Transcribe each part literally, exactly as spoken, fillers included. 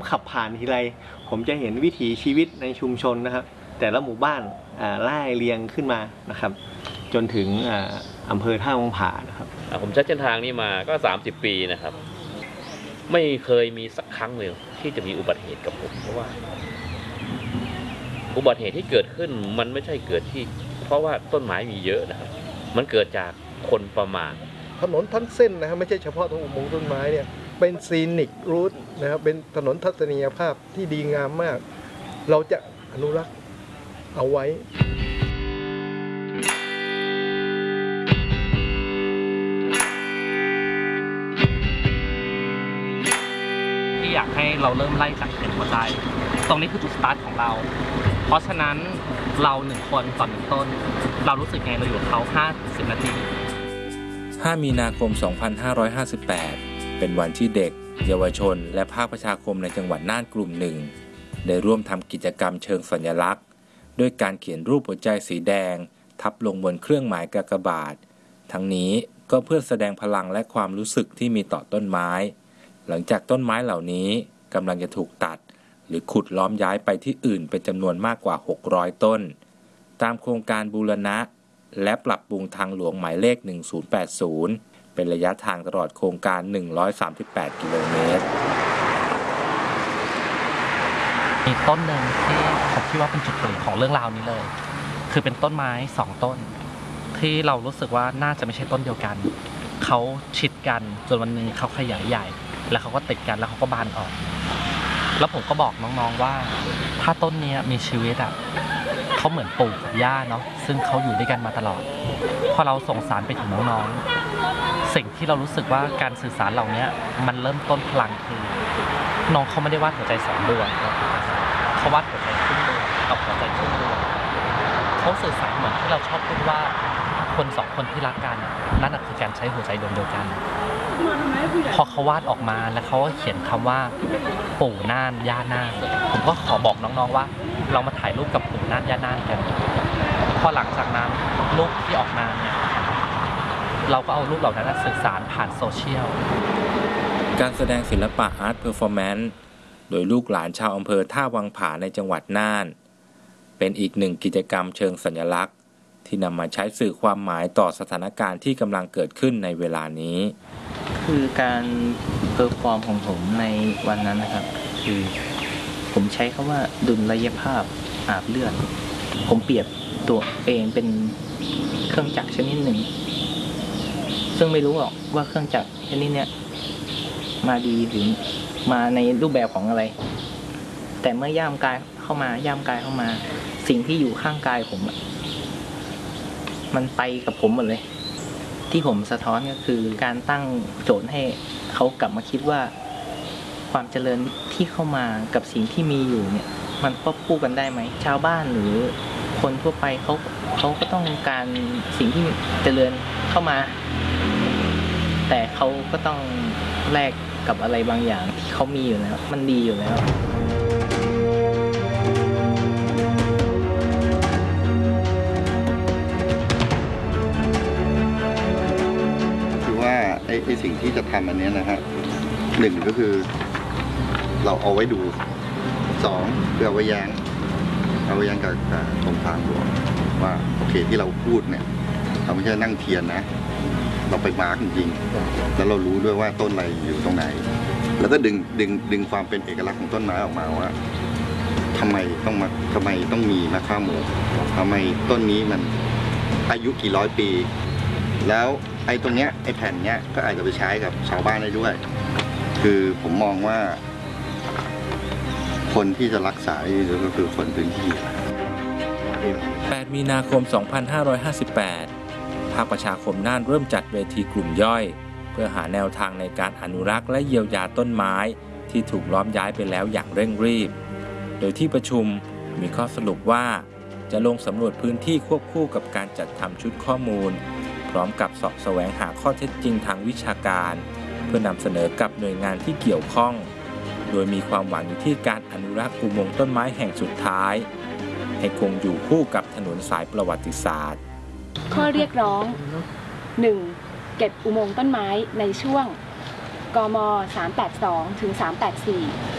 ขับผ่านทีไรผมจะเห็นวิถีชีวิตในชุมชนนะครับแต่ละหมู่บ้านไล่เรียงขึ้นมานะครับจนถึงอำเภอท่าวังผานะครับผมใช้เส้นทางนี้มาก็สามสิบปีนะครับไม่เคยมีสักครั้งเลยที่จะมีอุบัติเหตุกับผมเพราะว่าอุบัติเหตุที่เกิดขึ้นมันไม่ใช่เกิดที่เพราะว่าต้นไม้มีเยอะนะครับมันเกิดจากคนประมาทถนนทั้งเส้นนะครับไม่ใช่เฉพาะตรงอุโมงค์ต้นไม้เนี่ยเป็นซีนิกรูทนะครับเป็นถนนทัศนียภาพที่ดีงามมากเราจะอนุรักษ์เอาไว้ที่อยากให้เราเริ่มไล่จากเข็มหัวใจตรงนี้คือจุดสตาร์ทของเราเพราะฉะนั้นเราหนึ่งคนต่อหนึ่งต้นเรารู้สึกไงเราอยู่กับเขาห้าสิบนาทีห้ามีนาคมสองพันห้าร้อยห้าสิบแปดเป็นวันที่เด็กเยาวชนและภาคประชาคมในจังหวัดน่านกลุ่มหนึ่งได้ร่วมทำกิจกรรมเชิงสัญลักษณ์ด้วยการเขียนรูปหัวใจสีแดงทับลงบนเครื่องหมายกากบาททั้งนี้ก็เพื่อแสดงพลังและความรู้สึกที่มีต่อต้นไม้หลังจากต้นไม้เหล่านี้กำลังจะถูกตัดหรือขุดล้อมย้ายไปที่อื่นเป็นจำนวนมากกว่าหกร้อยต้นตามโครงการบูรณะและปรับปรุงทางหลวงหมายเลขหนึ่งศูนย์แปดศูนย์เป็นระยะทางตลอดโครงการหนึ่งร้อยสามสิบแปดกิโลเมตรมีต้นหนึ่งที่ผมคิดว่าเป็นจุดเปลี่ยนของเรื่องราวนี้เลยคือเป็นต้นไม้สองต้นที่เรารู้สึกว่าน่าจะไม่ใช่ต้นเดียวกันเขาชิดกันจนวันนึงเขาขยายใหญ่แล้วเขาก็ติดกันแล้วเขาก็บานออกแล้วผมก็บอกน้องๆว่าถ้าต้นนี้มีชีวิตอ่ะเขาเหมือนปู่กับย่าเนาะซึ่งเขาอยู่ด้วยกันมาตลอดพอเราส่งสารไปถึงน้องๆสิ่งที่เรารู้สึกว่าการสื่อสารเหล่านี้มันเริ่มต้นพลังคือน้องเขาไม่ได้วาดหัวใจสองดวงเขาวาดหัวใจครึ่งดวงกับหัวใจครึ่งดวงเขาสื่อสารเหมือนที่เราชอบพูดว่าคนสองคนที่รักกันนั่นคือการใช้หัวใจดวงเดียวกันพอเขาวาดออกมาแล้วเขาก็เขียนคำว่าปู่น่านย่าน่านผมก็ขอบอกน้องๆว่าเรามาถ่ายรูปกับปู่น่านย่าน่านกันพอหลังจากนั้นรูปที่ออกมาเนี่ยเราก็เอารูปเหล่านั้นสื่อสารผ่านโซเชียลการแสดงศิลปะอาร์ตเพอร์ฟอร์แมนซ์โดยลูกหลานชาวอำเภอท่าวังผาในจังหวัดน่านเป็นอีกหนึ่งกิจกรรมเชิงสัญลักษณ์ที่นำมาใช้สื่อความหมายต่อสถานการณ์ที่กำลังเกิดขึ้นในเวลานี้คือการเพอร์ฟอร์มของผมในวันนั้นนะครับคือผมใช้คำว่าดุลยภาพอาบเลือดผมเปรียบตัวเองเป็นเครื่องจักรชนิดหนึ่งซึ่งไม่รู้หรอกว่าเครื่องจักรชนิดเนี้ยมาดีหรือมาในรูปแบบของอะไรแต่เมื่อย่ามกายเข้ามาย่ามกายเข้ามาสิ่งที่อยู่ข้างกายผมมันไปกับผมหมดเลยที่ผมสะท้อนก็คือการตั้งโจทย์ให้เขากลับมาคิดว่าความเจริญที่เข้ามากับสิ่งที่มีอยู่เนี่ยมันควบคู่กันได้ไหมชาวบ้านหรือคนทั่วไปเขาเขาก็ต้องการสิ่งที่เจริญเข้ามาแต่เขาก็ต้องแลกกับอะไรบางอย่างที่เขามีอยู่แล้วมันดีอยู่แล้วไอ้ไอ้สิ่งที่จะทำอันนี้นะฮะหนึ่งก็คือเราเอาไว้ดูสองคือเอาไว้แย้งเอาไว้แย้งกับกรมทางหลวงว่าโอเคที่เราพูดเนี่ยเราไม่ใช่นั่งเทียนนะเราไปมาร์กจริงๆแล้วเรารู้ด้วยว่าต้นอะไรอยู่ตรงไหนแล้วก็ดึงดึงดึงความเป็นเอกลักษณ์ของต้นไม้ออกมาว่าทำไมต้องมาทำไมต้องมีมะข่าโมกทำไมต้นนี้มันอายุกี่ร้อยปีแล้วไอ้ตรงเนี้ยไอ้แผ่นเนี้ยก็อาจจะไปใช้กับชาวบ้านได้ด้วยคือผมมองว่าคนที่จะรักษาได้ก็คือคนพื้นที่แปดมีนาคมสองพันห้าร้อยห้าสิบแปดภาคประชาคมน่านเริ่มจัดเวทีกลุ่มย่อยเพื่อหาแนวทางในการอนุรักษ์และเยียวยาต้นไม้ที่ถูกล้อมย้ายไปแล้วอย่างเร่งรีบโดยที่ประชุมมีข้อสรุปว่าจะลงสำรวจพื้นที่ควบคู่กับการจัดทำชุดข้อมูลพร้อมกับเสาะแสวงหาข้อเท็จจริงทางวิชาการเพื่อนำเสนอกับหน่วยงานที่เกี่ยวข้องโดยมีความหวังอยู่ที่การอนุรักษ์อุโมงค์ต้นไม้แห่งสุดท้ายให้คงอยู่คู่กับถนนสายประวัติศาสตร์ข้อเรียกร้อง หนึ่ง. เก็บอุโมงค์ต้นไม้ในช่วงกมสามแปดสองถึงสามแปดสี่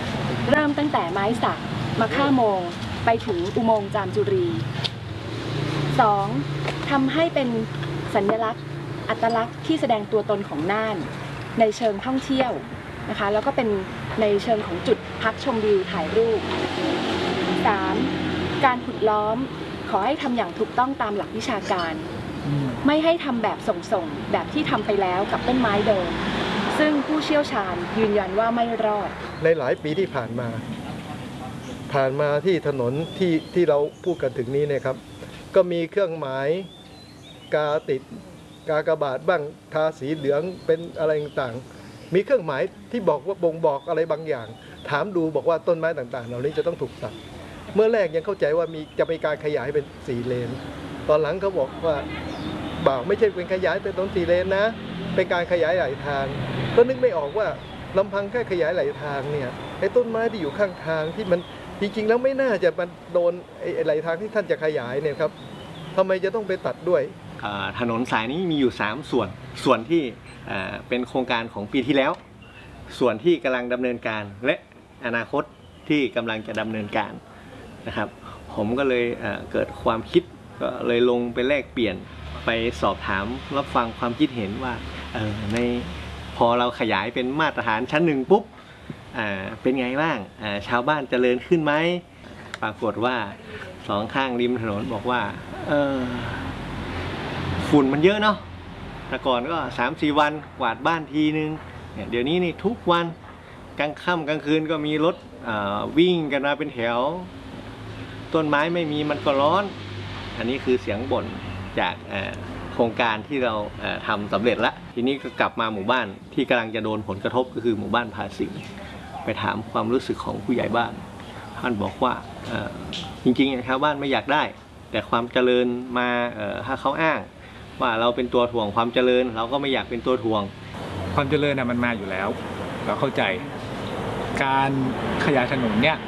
เริ่มตั้งแต่ไม้สักมะค่าโมงไปถึงอุโมงค์จามจุรี สอง ทำให้เป็นสัญลักษณ์อัตลักษณ์ที่แสดงตัวตนของน่านในเชิงท่องเที่ยวนะคะแล้วก็เป็นในเชิงของจุดพักชมวิวถ่ายรูป สาม การขุดล้อมขอให้ทำอย่างถูกต้องตามหลักวิชาการไม่ให้ทำแบบส่งๆแบบที่ทำไปแล้วกับต้นไม้เดิมซึ่งผู้เชี่ยวชาญยืนยันว่าไม่รอดในหลายปีที่ผ่านมาผ่านมาที่ถนนที่ที่เราพูดกันถึงนี้เนี่ยครับก็มีเครื่องหมายกาติดกากบาทบ้างทาสีเหลืองเป็นอะไรต่างๆมีเครื่องหมายที่บอกว่าบ่งบอกอะไรบางอย่างถามดูบอกว่าต้นไม้ต่างๆเหล่านี้จะต้องถูกตัดเมื่อแรกยังเข้าใจว่ามีจะมีการขยายเป็นสี่เลนตอนหลังเขาบอกว่าบ่าวไม่ใช่เป็นขยายแต่ต้นสี่เลนนะเป็นการขยายหลายทางก็นึกไม่ออกว่าลำพังแค่ขยายหลายทางเนี่ยไอ้ต้นไม้ที่อยู่ข้างทางที่มันจริงๆแล้วไม่น่าจะมันโดนไอ้หลายทางที่ท่านจะขยายเนี่ยครับทำไมจะต้องไปตัดด้วยถนนสายนี้มีอยู่สามส่วนส่วนที่เป็นโครงการของปีที่แล้วส่วนที่กำลังดำเนินการและอนาคตที่กำลังจะดำเนินการนะครับผมก็เลยเกิดความคิดก็เลยลงไปแลกเปลี่ยนไปสอบถามรับฟังความคิดเห็นว่าในพอเราขยายเป็นมาตรฐานชั้นหนึ่งปุ๊บเป็นไงบ้างชาวบ้านเจริญขึ้นไหมปรากฏว่าสองข้างริมถนนบอกว่าเออฝุ่นมันเยอะเนาะแต่ก่อนก็สามสี่วันกวาดบ้านทีนึงเดี๋ยวนี้นี่ทุกวันกลางค่ำกลางคืนก็มีรถวิ่งกันมาเป็นแถวต้นไม้ไม่มีมันก็ร้อนอันนี้คือเสียงบ่นจากโครงการที่เราทำสำเร็จแล้วทีนี้ก็กลับมาหมู่บ้านที่กำลังจะโดนผลกระทบก็คือหมู่บ้านภาสิงห์ไปถามความรู้สึกของผู้ใหญ่บ้านท่านบอกว่าจริงๆชาวบ้านไม่อยากได้แต่ความเจริญมาถ้าเขาอ้างว่าเราเป็นตัวถ่วงความเจริญเราก็ไม่อยากเป็นตัวถ่วงความเจริญน่ะมันมาอยู่แล้วเราเข้าใจการขยายถนนเนี่ย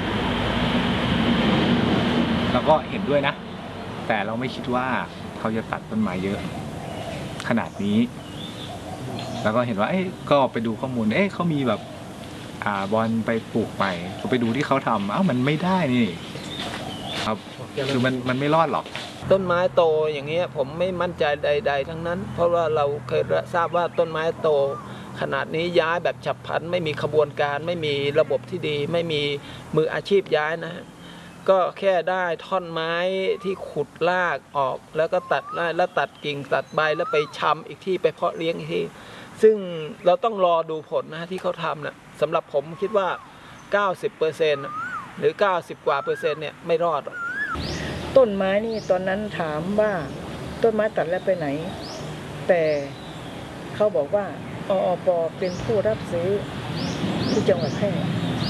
เราก็เห็นด้วยนะแต่เราไม่คิดว่าเขาจะตัดต้นไม้เยอะขนาดนี้แล้วก็เห็นว่าเอ๊ะก็ไปดูข้อมูลเอ๊ะเขามีแบบอ่าบอลไปปลูกใหม่ก็ไปดูที่เขาทำเอ้ามันไม่ได้นี่ครับคือมันมันไม่รอดหรอกต้นไม้โตอย่างเงี้ยผมไม่มั่นใจใดๆทั้งนั้นเพราะว่าเราเคยทราบว่าต้นไม้โตขนาดนี้ย้ายแบบฉับพลันไม่มีขบวนการไม่มีระบบที่ดีไม่มีมืออาชีพย้ายนะก็แค่ได้ท่อนไม้ที่ขุดรากออกแล้วก็ตัดแล้วตัดกิ่งตัดใบแล้วไปชำอีกที่ไปเพาะเลี้ยงอีกที่ซึ่งเราต้องรอดูผลนะที่เขาทำนะสำหรับผมคิดว่า เก้าสิบเปอร์เซ็นต์ หรือเก้าสิบกว่าเปอร์เซ็นต์เนี่ยไม่รอดหรอกต้นไม้นี่ตอนนั้นถามว่าต้นไม้ตัดแล้วไปไหนแต่เขาบอกว่าออปเป็นผู้รับซื้อที่จังหวัดแพร่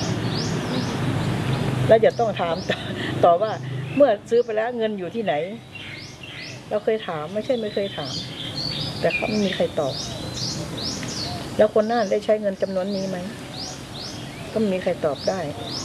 แล้วจะต้องถามต่อว่าเมื่อซื้อไปแล้วเงินอยู่ที่ไหนเราเคยถามไม่ใช่ไม่เคยถามแต่เขาไม่มีใครตอบแล้วคนน่านได้ใช้เงินจำนวนนี้ไหมก็ไม่มีใครตอบได้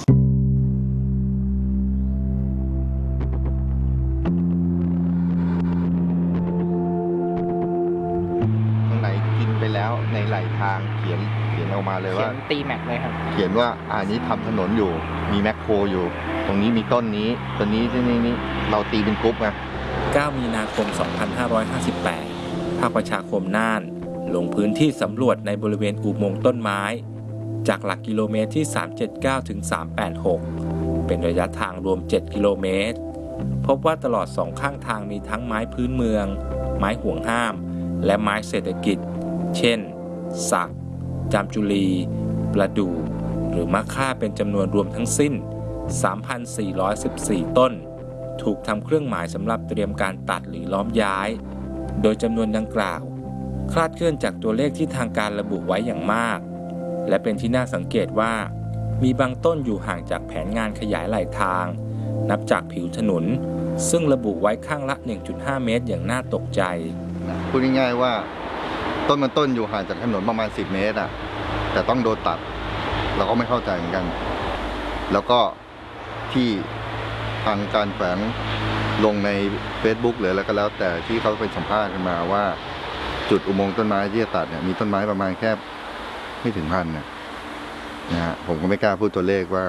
แล้วในไหลทางเขียนเขียนออกมาเลยว่าตีแม็กเลยครับเขียนว่าอันนี้ทำถนนอยู่มีแมคโครอยู่ตรงนี้มีต้นนี้ต้นนี้ที่นี่นี่เราตีเป็นกรุ๊ปไงเก้ามีนาคมสองพันห้าร้อยห้าสิบแปดภาคประชาคมน่านลงพื้นที่สำรวจในบริเวณอุโมงค์ต้นไม้จากหลักกิโลเมตรที่สามร้อยเจ็ดสิบเก้าถึงสามร้อยแปดสิบหกเป็นระยะทางรวมเจ็ดกิโลเมตรพบว่าตลอดสองข้างทางมีทั้งไม้พื้นเมืองไม้ห่วงห้ามและไม้เศรษฐกิจเช่นสักจามจุลีประดู่หรือมะค่าเป็นจำนวนรวมทั้งสิ้น สามพันสี่ร้อยสิบสี่ ต้นถูกทำเครื่องหมายสำหรับเตรียมการตัดหรือล้อมย้ายโดยจำนวนดังกล่าวคลาดเคลื่อนจากตัวเลขที่ทางการระบุไว้อย่างมากและเป็นที่น่าสังเกตว่ามีบางต้นอยู่ห่างจากแผนงานขยายไหลทางนับจากผิวถนนซึ่งระบุไว้ข้างละ หนึ่งจุดห้า เมตรอย่างน่าตกใจพูดง่ายๆว่าต้นมันต้นอยู่ห่างจากถนนประมาณสิบเมตรอ่ะแต่ต้องโดนตัดเราก็ไม่เข้าใจเหมือนกันแล้วก็ที่ทางการแฝงลงใน Facebook หรืออะไรก็แล้วแต่ที่เขาไปสัมภาษณ์กันมาว่าจุดอุโมงค์ต้นไม้ที่จะตัดเนี่ยมีต้นไม้ประมาณแค่ไม่ถึงพันเนี่ยนะฮะผมก็ไม่กล้าพูดตัวเลขว่า